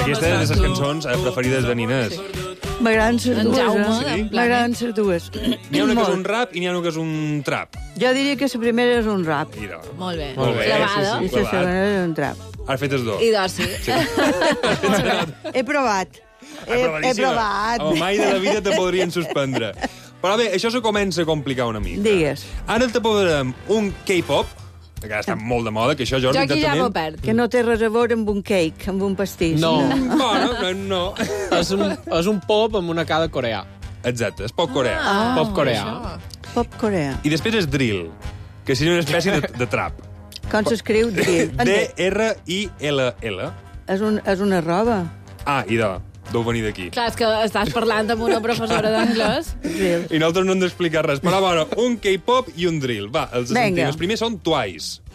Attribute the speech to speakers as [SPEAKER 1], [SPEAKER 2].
[SPEAKER 1] aquesta és de les cançons preferides de Ninés.
[SPEAKER 2] M'agraden les
[SPEAKER 3] En
[SPEAKER 2] dues,
[SPEAKER 3] Jaume,
[SPEAKER 2] eh?
[SPEAKER 3] en plan,
[SPEAKER 2] M'agraden les dues.
[SPEAKER 1] N'hi ha una que és
[SPEAKER 2] Molt.
[SPEAKER 1] un rap i n'hi ha una que és un trap.
[SPEAKER 2] Jo diria que la primera és un rap.
[SPEAKER 1] Mira,
[SPEAKER 3] Molt bé.
[SPEAKER 1] Molt bé,
[SPEAKER 3] Clavada.
[SPEAKER 1] sí,
[SPEAKER 2] I la segona és un trap.
[SPEAKER 1] has fet els dos.
[SPEAKER 3] I doncs sí.
[SPEAKER 2] He provat. He provat.
[SPEAKER 1] Home, mai de la vida te podrien suspendre. Però bé, això se comença a complicar una mica.
[SPEAKER 2] Digues.
[SPEAKER 1] Ara te posarem un K-pop, que ara està molt de moda, que això, Jordi,
[SPEAKER 3] Jo aquí ja m'ho
[SPEAKER 1] exactament...
[SPEAKER 3] perd.
[SPEAKER 2] Que no té res a veure amb un cake, amb un pastís.
[SPEAKER 4] No.
[SPEAKER 1] Bueno, no.
[SPEAKER 4] És un pop amb una cara coreà.
[SPEAKER 1] Exacte, és pop coreà.
[SPEAKER 4] Pop coreà.
[SPEAKER 2] Pop coreà.
[SPEAKER 1] I després és drill, que seria una espècie de trap.
[SPEAKER 2] Com s'escriu?
[SPEAKER 1] D-R-I-L-L.
[SPEAKER 2] És una roba.
[SPEAKER 1] Ah, deu venir d'aquí.
[SPEAKER 3] Clar, és que estàs parlant amb una professora d'anglès.
[SPEAKER 2] Drill.
[SPEAKER 1] I nosaltres no hem d'explicar res. Però, bueno, un K-pop i un drill. Va, els sentim.
[SPEAKER 2] Vinga.
[SPEAKER 1] Els primers són Twice.